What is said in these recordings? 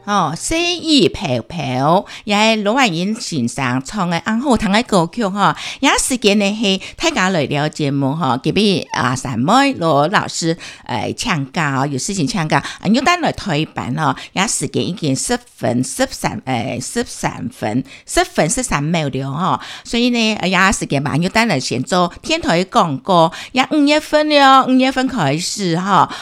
细雨飘飘，也系罗婉莹先生唱嘅安好听嘅歌曲也时间呢系大家来了节目给俾三妹罗老师唱歌有事情唱歌要单来推版也时间已经10分13秒了所以呢也时间吧要单来先做天台广告，也5月份了，5月份开始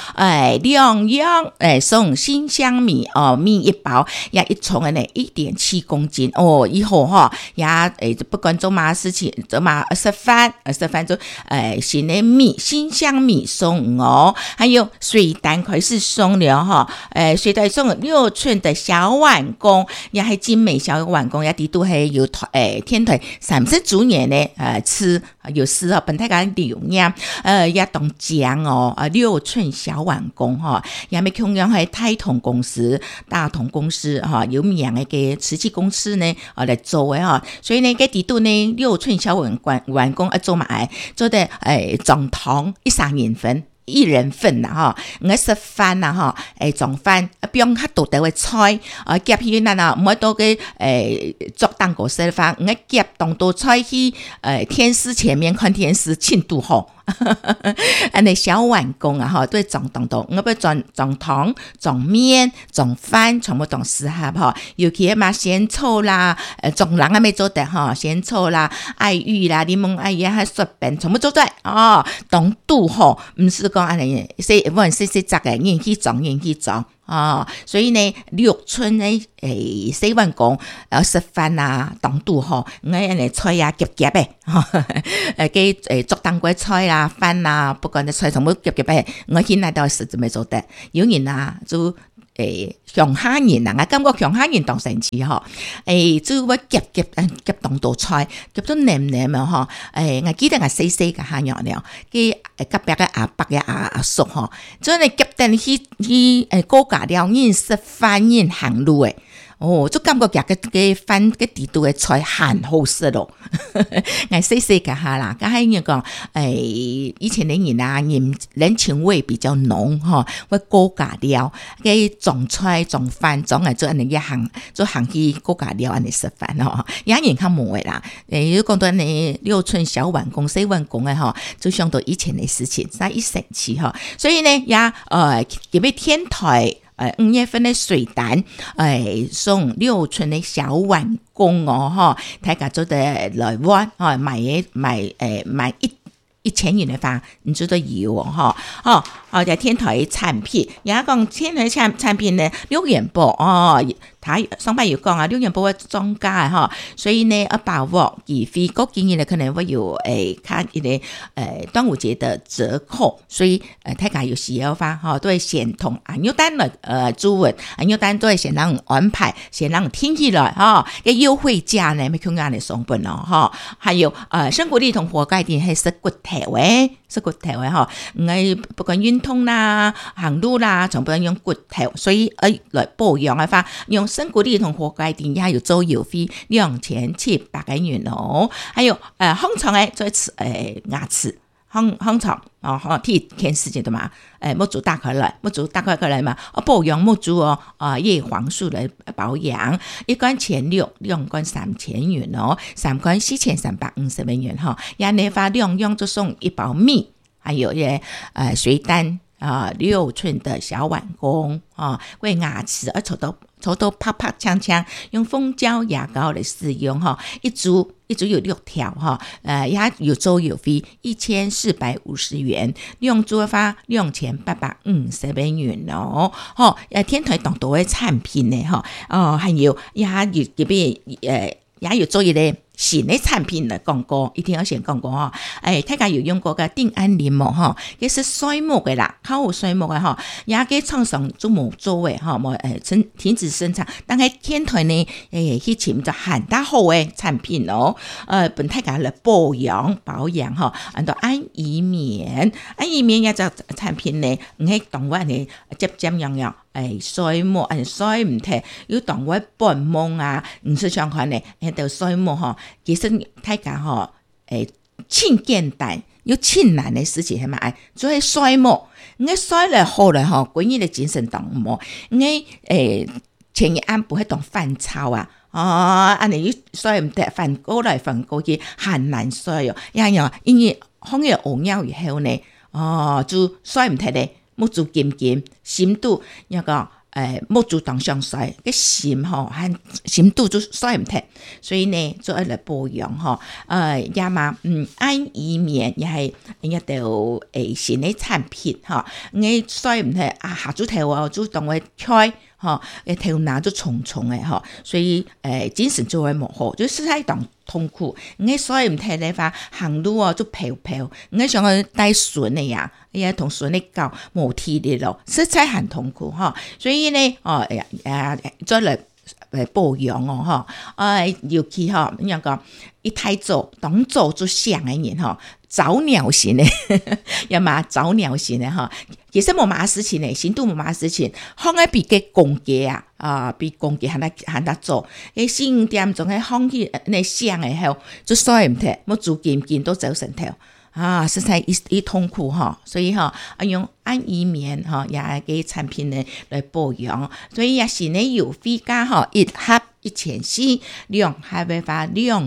2样送新香米米一包，也一重的呢1.7公斤以后也不管做嘛事情，做嘛吃饭就新的米新香米送还有水蛋开始送了水蛋送6寸的小碗公，也系精美小碗公，也地都系有天台30周年的吃有诗本太家留念也冻酱6寸小碗公也咪同样系大同公司有名嘅瓷器公司呢来做的所以呢嘅地都呢6寸小碗公做埋做的总糖1人份1人份我食飯裝飯不用很多的菜夾起那唔好多嘅做蛋糕食飯我夾當多菜去天師前面看天師慶祝那小碗公都裝當多我不裝糖裝麵裝飯全部裝適合尤其嘛鮮醋啦裝人還沒做得鮮醋啦愛玉啦檸檬愛玉還雪餅全部做在當肚唔是講安尼細雜嘅人去裝所以呢6寸的4碗公食飯啊當肚我安菜啊夾嘅嘅做當歸菜啦飯啦不管的菜全部夾嘅我現在都是這麼做的有人就鄉下人我感覺鄉下人當神奇就會夾當多菜夾到黏我記得我細嘅下樣了佢隔壁嘅阿伯嘅阿叔所以你夾等去高架了人食飯人行路就感覺夾嘅飯嘅地度嘅菜很好食咯我細嘅下啦咁係人講以前的人人情味比較濃會高架了嘅種菜種飯種做安尼一行做行去高架了安尼食飯也人較冇嘅啦如果講到你6寸小碗公4碗公嘅就想到以前的事情那一神奇所以呢也給俾天台5月份的水蛋送6寸的小碗公大家做得來玩買1000元的話你覺得有在天台產品也講天台產品呢6元寶他上班有講6元寶會漲價所以呢把握而非嗰幾年呢可能會有看一個端午節的折扣，所以大家有需要話都會先同要單來主文要單都會先讓安排先讓聽起來嘅優惠價呢咪強壓嚟送本還有生活力同活該店係食骨頭我不管運動啦行路啦全部用骨頭，所以來保養嘅話用生活力同活該店也有做郵費2700元還有香腸做牙齒香腸替天時節的嘛木煮大塊來嘛保養木煮葉黃素來保養一罐1,600，2罐3000元3罐4350元也你發2樣就送1包米，還有水蛋6寸的小碗公為牙齒抽到啪啪鏘鏘，用蜂膠牙膏來使用一組有6條也有做郵費1450元，兩組的話2850元天台當多的產品呢還有也有做一個新的產品的廣告，一定要先廣告大家有用過嘅定安檸檬也是水木的啦，較有水木的也給廠商做冇做的停止生產，但係天台呢去尋找很大好的產品本大家來保養按照安怡棉也就產品呢喺當我呢接樣水木水唔睇要當我半夢唔是相關呢喺度水木其實大家真簡單又真難的事情係咪所以水木我水了好了關於的精神當冇我前一安不会懂饭炒啊。安尼甩唔得，翻过来翻过去很难甩哦。因为放了红药以后呢，就甩唔得咧，木煮金金，深度那个木煮当上甩，个深和深度就甩唔得，所以呢，做一嚟保养也嘛安以免也系一條新的產品你甩唔得下主頭就當會開頭拿就重重的所以精神就會模糊，就是一種痛苦。你甩唔得的話，行路就飄飄，你想要帶筍的呀，也同筍的搞冇體力咯，實在很痛苦所以呢再嚟保養尤其那個一太早當早就想的人早鳥型的要嘛早鳥型的其實冇乜事情的，深度冇乜事情，放喺比嘅公家比公家還得做4-5點鐘喺放去那想的後就甩唔得，冇做見都走神頭實在一痛苦所以用安以免也給產品呢來保養，所以也是呢有飛加一盒1400，兩盒的話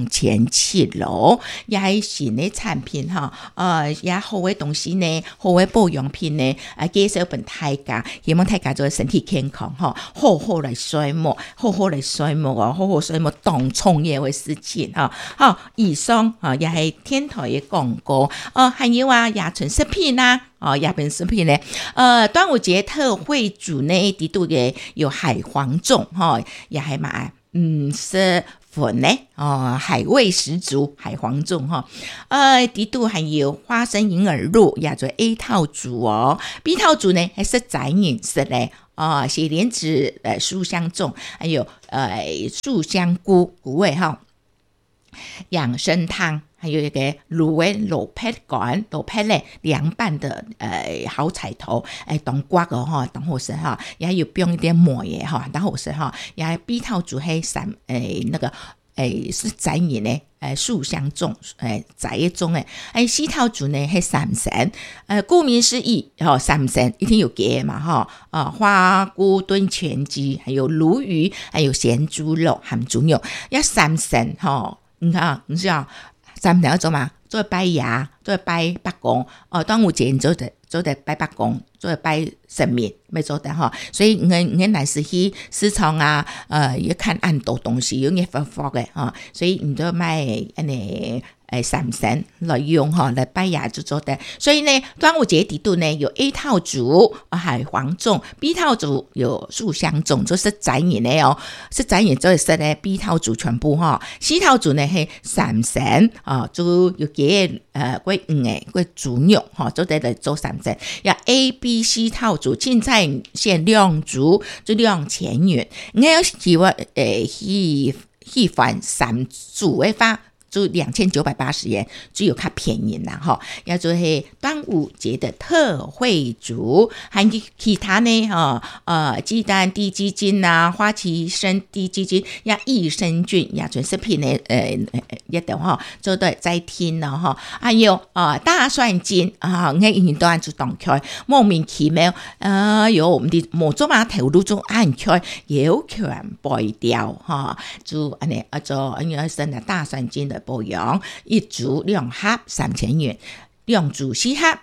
2700咯，也係新的產品也好的東西呢，好的保養品呢介紹俾大家，希望大家做身體健康好好來衰磨，好好來衰磨好好衰磨當創業的事情好，以上也係天台的廣告還有亞純食品亞純食品呢端午節特惠組呢啲都嘅有海黃粽也係嘛是粉呢海味十足海黃粽啲都還有花生銀耳露也做 A 套組B 套組呢係實在飲食咧血蓮子素香粽還有素香菇味養生湯，還有一個滷味蘿蔔乾，蘿蔔咧涼拌的好彩頭當瓜個當好食也有用一點抹嘢當好食也必套煮係那個是仔年呢素香粽仔一種西套煮呢係三神顧名思義三神一定有嘅嘛花菇燉全雞，還有鱸魚，還有鹹豬肉鹹豬肉一三神你看你知道三神做嘛？做拜爺，做拜伯公端午節做得拜伯公，做拜神明沒做得所以你乃是去市場要看很多東西有嘢發的所以你都買三神來用來拜爺就做得，所以呢端午節地度呢有 A 套組海黃粽 B 套組有素香粽，就是仔年的是仔年就是呢 B 套組全部C 套組呢係三神就有幾個豬肉做得來做三神，要 A、B、C 套組凊彩限兩組就2000元，你要希望去還三組的話就2980元，只有較便宜啦也就是端午節的特惠組，還有其他呢雞蛋滴雞精花旗參滴雞精也益生菌也全食品呢一條做得再聽啦還有大蒜精我一段就當開莫名其妙有我們的冇做嘛頭路中按開有權背掉就安尼做生的大蒜精的保養一組2盒3000元，2組4盒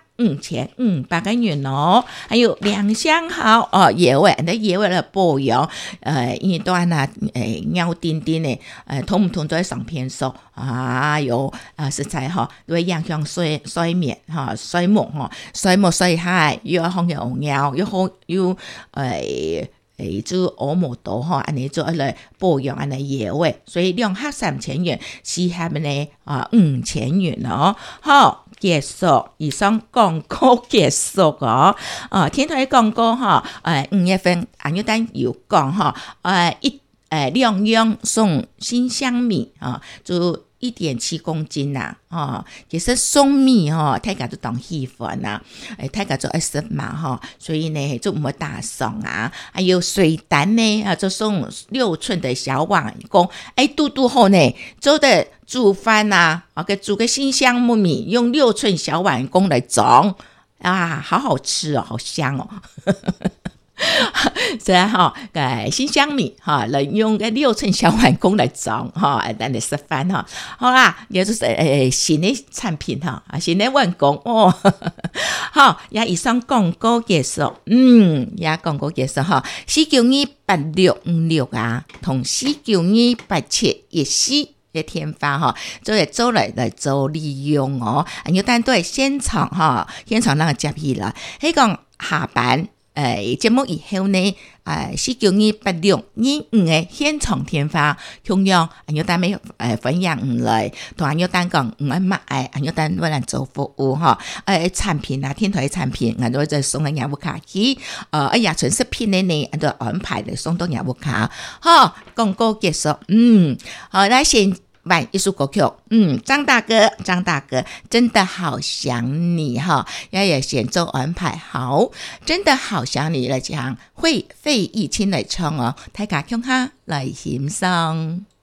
5500元還有2箱好野味的保養因為都鳥丁丁的通唔通都係上片數有實在都會影響水面水木水海又要放有鳥又就鵝毛豆安尼做來保養安尼野味，所以2盒3000元，4盒呢5000元好結束，以上廣告結束天台廣告5月份俺要單有講2樣送新香米就1.7公斤其實送米大家都當喜歡大家就愛食嘛所以呢就唔會大送還有水蛋呢就送6寸的小碗公嘟嘟後呢做的煮飯給煮個新香木米用6寸小碗公來裝好好吃好香所以哈，新香米哈，来用个6寸小碗公来装哈，咱来示范哈。好啦，也就是新的产品哈，新的碗公哦。好，也以上广告结束，也广告结束哈。4928656啊，同4928714。的天发哈，做来做来做利用哦，有单对现场哈，现场那个接起来，迄讲下班节目以後呢4928625嘅現場天花同樣有單咩分享嚟，同有單講買有單為人做服務哈，產品啊天台產品，我就送到業務卡去，日存食品呢，就安排嚟送到業務卡，好廣告結束，好，來先玩一首歌曲，張大哥，真的好想你哈，也先做安排好，真的好想你來講，會費玉清來唱哦，大家聽下來欣賞。